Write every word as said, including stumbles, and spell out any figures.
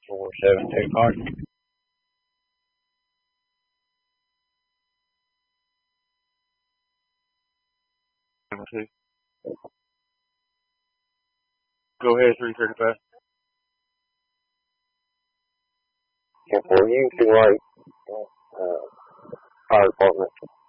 four seven two card. Go ahead, three thirty-five. ten four, you can write, uh, fire department.